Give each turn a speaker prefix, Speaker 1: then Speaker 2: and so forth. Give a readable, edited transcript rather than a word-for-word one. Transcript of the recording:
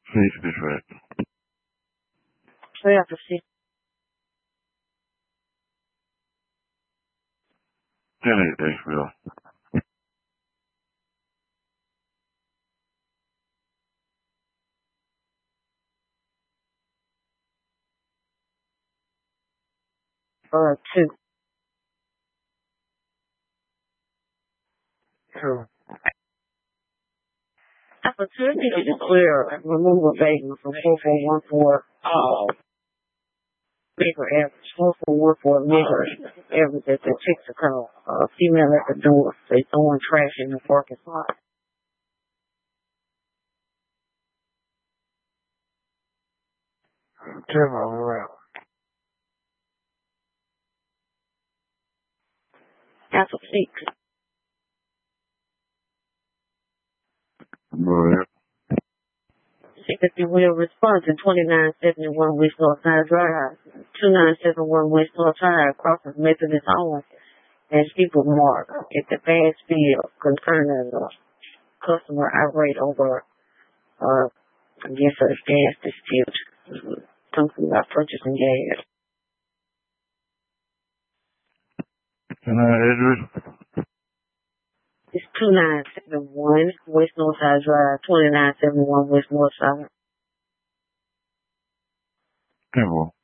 Speaker 1: Please dispatch.
Speaker 2: Three after 6.
Speaker 1: 10-8 Asheville.
Speaker 2: Two. Two. Opportunity to clear removal vacancy from 4414 Maker average. 4414 Maker average at the Texaco. Female at the door. They throwing trash in the parking lot. Turn around. That's a 6.
Speaker 1: Go ahead.
Speaker 2: If you will respond to 2971 West Northside Drive, 2971 West Northside, crosses Methodist Home and Steeple Mark at the fast field concerning a customer irate over, I guess, a gas dispute. Something about purchasing gas.
Speaker 1: Can I address?
Speaker 2: It's 2971 West Northside Drive, 2971 West Northside.
Speaker 1: Temple.